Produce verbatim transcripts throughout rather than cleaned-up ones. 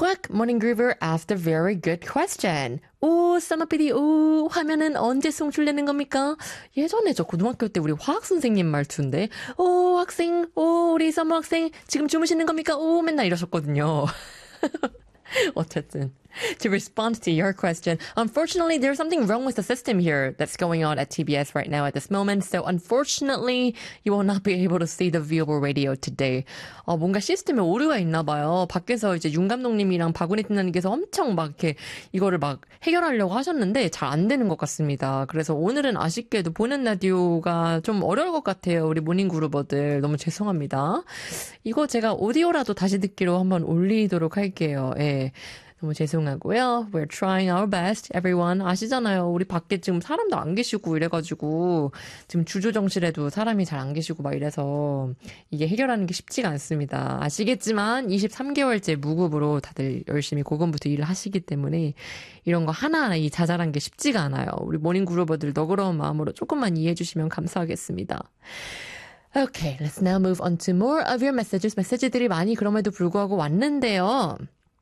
Quick Morning Groover asked a very good question. 오, 써머피디, 오, 화면은 언제 송출되는 겁니까? 예전에 저 고등학교 때 우리 화학 선생님 말투인데, 오, 학생, 오, 우리 써머 학생, 지금 주무시는 겁니까? 오, 맨날 이러셨거든요. 어쨌든. To respond to your question, unfortunately, there's something wrong with the system here that's going on at T B S right now at this moment. So unfortunately, you will not be able to see the viewable radio today. 어, 뭔가 시스템에 오류가 있나 봐요. 밖에서 이제 윤 감독님이랑 박은희 팀장님께서 엄청 막 이렇게 이거를 막 해결하려고 하셨는데 잘 안 되는 것 같습니다. 그래서 오늘은 아쉽게도 보는 라디오가 좀 어려울 것 같아요. 우리 모닝 그루버들 너무 죄송합니다. 이거 제가 오디오라도 다시 듣기로 한번 올리도록 할게요. 예. 너무 죄송하고요. We're trying our best, everyone. 아시잖아요. 우리 밖에 지금 사람도 안 계시고 이래가지고 지금 주조정실에도 사람이 잘 안 계시고 막 이래서 이게 해결하는 게 쉽지가 않습니다. 아시겠지만 이십삼 개월째 무급으로 다들 열심히 고군부투 일을 하시기 때문에 이런 거 하나하나 이 자잘한 게 쉽지가 않아요. 우리 모닝 그루버들 너그러운 마음으로 조금만 이해해 주시면 감사하겠습니다. Okay, let's now move on to more of your messages. 메시지들이 많이 그럼에도 불구하고 왔는데요.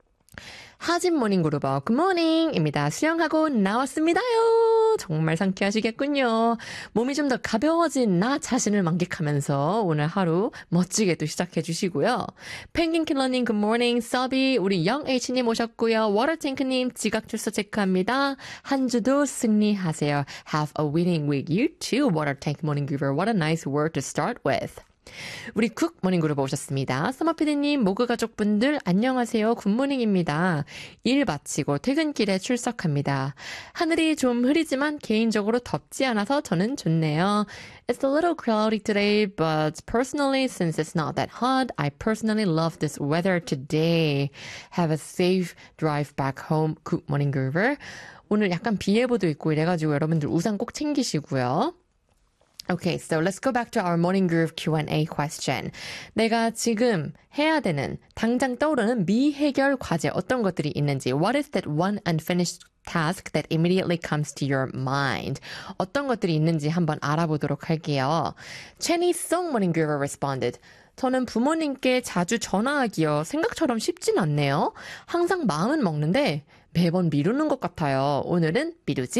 하진 모닝 그루버 굿모닝입니다. 수영하고 나왔습니다요. 정말 상쾌하시겠군요. 몸이 좀 더 가벼워진 나 자신을 만끽하면서 오늘 하루 멋지게 또 시작해 주시고요. 펭귄킬러님 굿모닝, 서비 우리 영H님 오셨고요. 워터탱크님 지각 출석 체크합니다. 한 주도 승리하세요. Have a winning week. You too, Watertank Morning Giver. What a nice word to start with. 우리 쿡 모닝 그룹 오셨습니다. 서머피디님, 모그 가족분들 안녕하세요. 굿모닝입니다. 일 마치고 퇴근길에 출석합니다. 하늘이 좀 흐리지만 개인적으로 덥지 않아서 저는 좋네요. It's a little cloudy today, but personally, since it's not that hot, I personally love this weather today. Have a safe drive back home. 굿 모닝 그룹. 오늘 약간 비 예보도 있고 이래가지고 여러분들 우산 꼭 챙기시고요. Okay, so let's go back to our Morning Groove Q and A question. 내가 지금 해야 되는, 당장 떠오르는 미해결 과제 어떤 것들이 있는지. What is that one unfinished task that immediately comes to your mind? 어떤 것들이 있는지 한번 알아보도록 할게요. Chenny Song Morning Groover responded. 저는 부모님께 자주 전화하기요. 생각처럼 쉽진 않네요. 항상 마음은 먹는데 매번 미루는 것 같아요. 오늘은 미루지